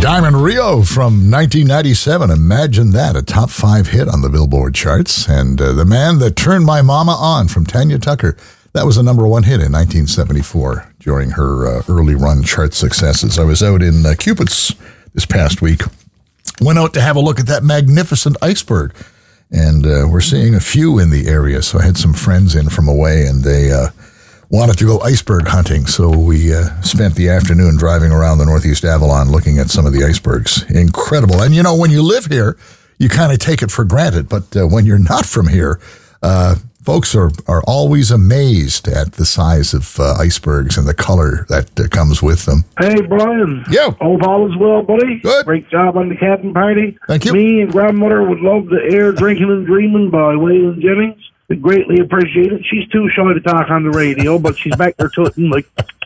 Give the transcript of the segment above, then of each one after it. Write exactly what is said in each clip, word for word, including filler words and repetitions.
Diamond Rio from nineteen ninety-seven. Imagine that, a top five hit on the Billboard charts. And uh, The Man That Turned My Mama On from Tanya Tucker. That was a number one hit in nineteen seventy-four during her uh, early run chart successes. I was out in uh, Cupid's this past week. Went out to have a look at that magnificent iceberg. And uh, we're seeing a few in the area. So I had some friends in from away, and they uh, wanted to go iceberg hunting. So we uh, spent the afternoon driving around the Northeast Avalon looking at some of the icebergs. Incredible. And, you know, when you live here, you kind of take it for granted. But uh, when you're not from here, uh, folks are, are always amazed at the size of uh, icebergs and the color that uh, comes with them. Hey, Brian. Yeah. Hope all is well, buddy. Good. Great job on the cabin party. Thank you. Me and grandmother would love to air Drinking and Dreaming by Waylon Jennings. We greatly appreciate it. She's too shy to talk on the radio, but she's back there tooting like,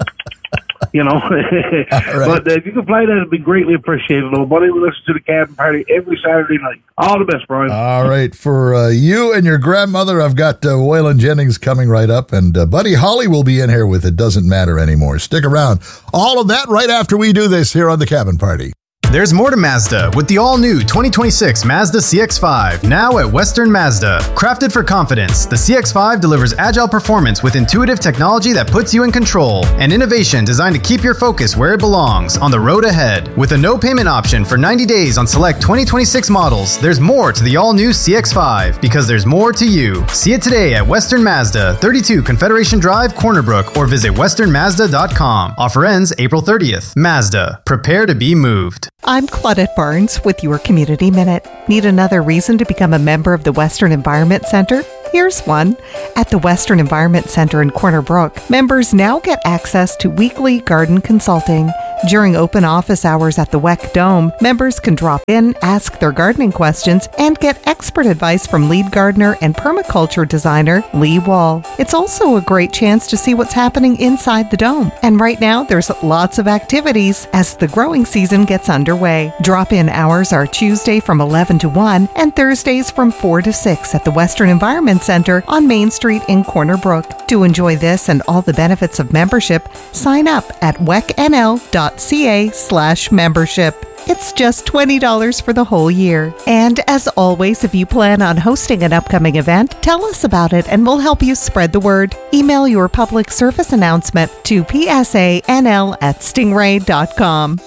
you know. Right. But uh, if you could play that, it'd be greatly appreciated, little buddy. We listen to the cabin party every Saturday night. All the best, Brian. All right. For uh, you and your grandmother, I've got uh, Waylon Jennings coming right up, and uh, Buddy Holly will be in here with It Doesn't Matter Anymore. Stick around. All of that right after we do this here on the Cabin Party. There's more to Mazda with the all-new twenty twenty-six Mazda C X five, now at Western Mazda. Crafted for confidence, the C X five delivers agile performance with intuitive technology that puts you in control, and innovation designed to keep your focus where it belongs, on the road ahead. With a no-payment option for ninety days on select twenty twenty-six models, there's more to the all-new C X five, because there's more to you. See it today at Western Mazda, thirty-two Confederation Drive, Corner Brook, or visit western mazda dot com. Offer ends April thirtieth. Mazda, prepare to be moved. I'm Claudette Barnes with your Community Minute. Need another reason to become a member of the Western Environment Center? Here's one. At the Western Environment Center in Corner Brook, members now get access to weekly garden consulting. During open office hours at the W E C Dome, members can drop in, ask their gardening questions, and get expert advice from lead gardener and permaculture designer Lee Wall. It's also a great chance to see what's happening inside the dome. And right now, there's lots of activities as the growing season gets underway. Drop-in hours are Tuesday from eleven to one and Thursdays from four to six at the Western Environment Center on Main Street in Corner Brook. To enjoy this and all the benefits of membership, sign up at wecnl.ca slash membership. It's just twenty dollars for the whole year. And as always, if you plan on hosting an upcoming event, tell us about it and we'll help you spread the word. Email your public service announcement to psanl at stingray dot com.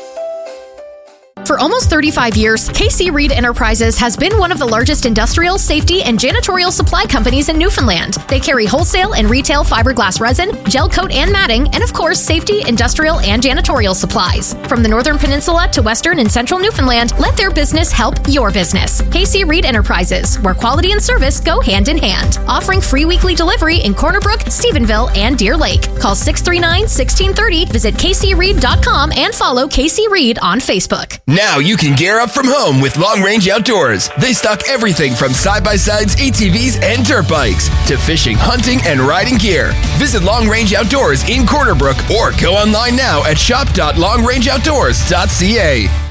For almost thirty-five years, K C Reed Enterprises has been one of the largest industrial, safety, and janitorial supply companies in Newfoundland. They carry wholesale and retail fiberglass resin, gel coat and matting, and of course, safety, industrial, and janitorial supplies. From the Northern Peninsula to Western and Central Newfoundland, let their business help your business. K C Reed Enterprises, where quality and service go hand in hand. Offering free weekly delivery in Corner Brook, Stephenville, and Deer Lake. Call six three nine, one six three zero, visit k c reed dot com, and follow K C Reed on Facebook. Now you can gear up from home with Long Range Outdoors. They stock everything from side-by-sides, A T Vs, and dirt bikes to fishing, hunting, and riding gear. Visit Long Range Outdoors in Corner Brook or go online now at shop dot long range outdoors dot c a.